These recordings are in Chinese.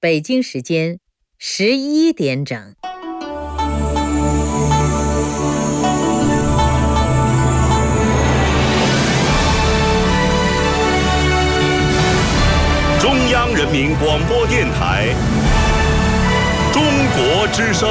北京时间11点整。 中央人民广播电台中国之声。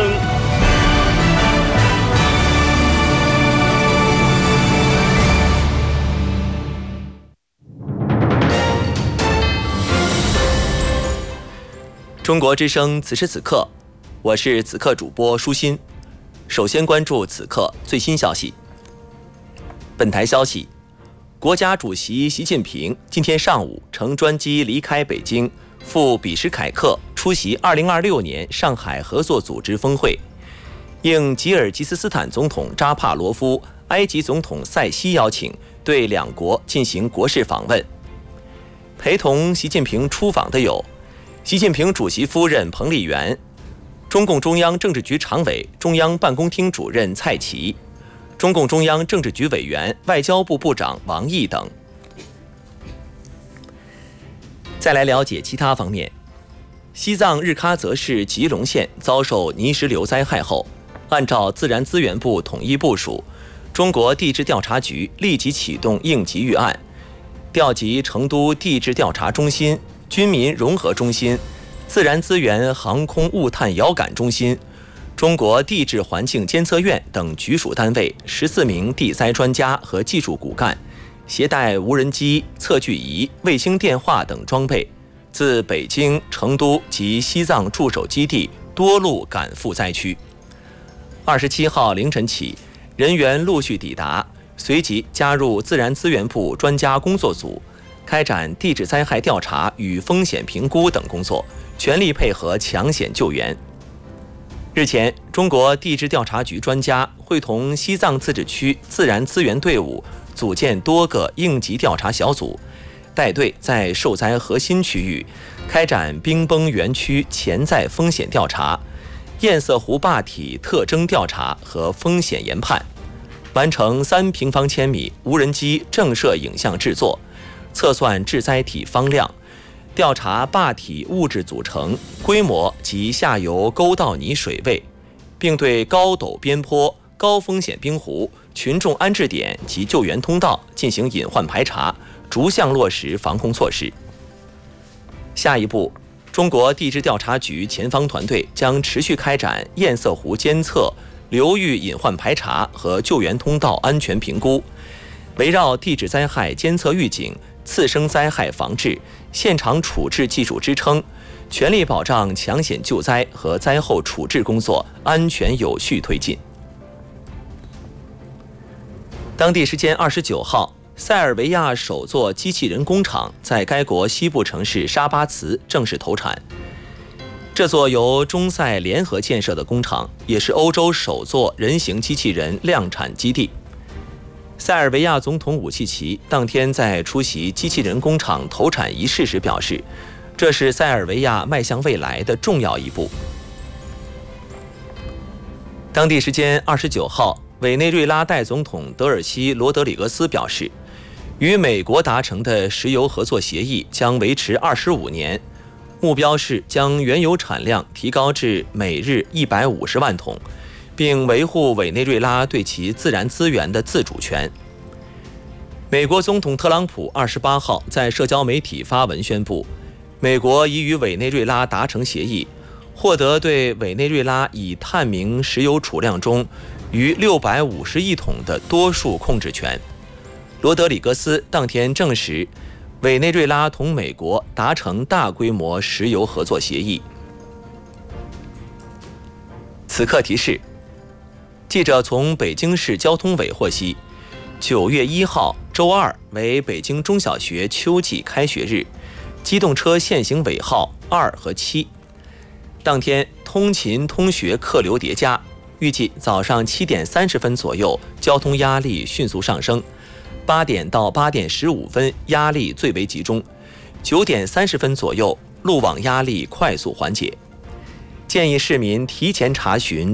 中国之声此时此刻，我是此刻主播舒心。首先关注此刻最新消息。本台消息，国家主席习近平今天上午乘专机离开北京，赴比什凯克出席2026年上海合作组织峰会，应吉尔吉斯斯坦总统扎帕罗夫、埃及总统塞西邀请，对两国进行国事访问。陪同习近平出访的有习近平主席夫人彭丽媛、中共中央政治局常委、中央办公厅主任蔡奇、中共中央政治局委员、外交部部长王毅等。再来了解其他方面，西藏日喀则市吉隆县遭受泥石流灾害后，按照自然资源部统一部署，中国地质调查局立即启动应急预案，调集成都地质调查中心、军民融合中心、自然资源航空物探遥感中心、中国地质环境监测院等局属单位14名地灾专家和技术骨干，携带无人机、测距仪、卫星电话等装备，自北京、成都及西藏驻守基地多路赶赴灾区。27号凌晨起，人员陆续抵达，随即加入自然资源部专家工作组，开展地质灾害调查与风险评估等工作，全力配合抢险救援。日前，中国地质调查局专家会同西藏自治区自然资源队伍组建多个应急调查小组，带队在受灾核心区域开展冰崩园区潜在风险调查、堰塞湖坝体特征调查和风险研判，完成3平方千米无人机正摄影像制作，测算治灾体方量，调查坝体物质组成、规模及下游沟道泥水位，并对高陡边坡、高风险冰湖、群众安置点及救援通道进行隐患排查，逐项落实防控措施。下一步，中国地质调查局前方团队将持续开展堰塞湖监测、流域隐患排查和救援通道安全评估，围绕地质灾害监测预警、次生灾害防治、现场处置技术支撑，全力保障抢险救灾和灾后处置工作安全有序推进。当地时间29号，塞尔维亚首座机器人工厂在该国西部城市沙巴茨正式投产。这座由中塞联合建设的工厂，也是欧洲首座人形机器人量产基地。塞尔维亚总统武契奇当天在出席机器人工厂投产仪式时表示，这是塞尔维亚迈向未来的重要一步。当地时间29号，委内瑞拉代总统德尔西·罗德里格斯表示，与美国达成的石油合作协议将维持25年，目标是将原油产量提高至每日150万桶，并维护委内瑞拉对其自然资源的自主权。美国总统特朗普28号在社交媒体发文宣布，美国已与委内瑞拉达成协议，获得对委内瑞拉已探明石油储量中逾650亿桶的多数控制权。罗德里格斯当天证实，委内瑞拉同美国达成大规模石油合作协议。此刻提示，记者从北京市交通委获悉，9月1号周二为北京中小学秋季开学日，机动车限行尾号2和7。当天通勤通学客流叠加，预计早上7点30分左右交通压力迅速上升，8点到8点15分压力最为集中，9点30分左右路网压力快速缓解。建议市民提前查询